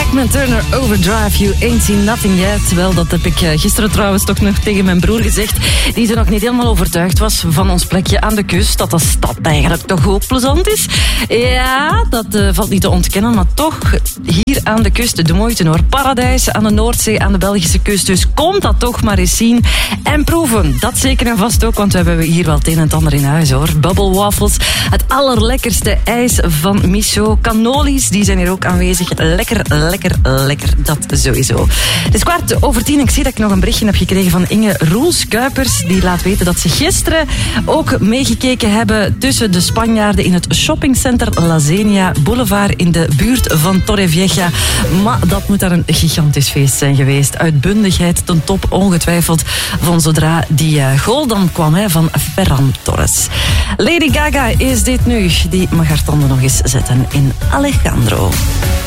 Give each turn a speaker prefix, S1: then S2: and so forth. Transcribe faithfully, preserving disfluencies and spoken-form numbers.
S1: Bachman Turner Overdrive, You Ain't Seen Nothing Yet. Wel, dat heb ik gisteren trouwens toch nog tegen mijn broer gezegd, die er nog niet helemaal overtuigd was van ons plekje aan de kust, dat de stad eigenlijk toch ook plezant is. Ja, dat uh, valt niet te ontkennen, maar toch, hier aan de kust, de moeite hoor. Paradijs aan de Noordzee, aan de Belgische kust. Dus kom dat toch maar eens zien en proeven. Dat zeker en vast ook, want we hebben hier wel het een en het ander in huis hoor. Bubble waffles, het allerlekkerste ijs van Micho. Cannolis, die zijn hier ook aanwezig. Lekker, lekker, lekker, dat sowieso. Het is kwart over tien. Ik zie dat ik nog een berichtje heb gekregen van Inge Roels-Kuipers. Die laat weten dat ze gisteren ook meegekeken hebben tussen de Spanjaarden in het shoppingcenter La Zenia Boulevard in de buurt van Torrevieja. Maar dat moet daar een gigantisch feest zijn geweest. Uitbundigheid ten top, ongetwijfeld, van zodra die uh, goal dan kwam hè, van Ferran Torres. Lady Gaga is dit nu. Die mag haar tanden nog eens zetten in Alejandro.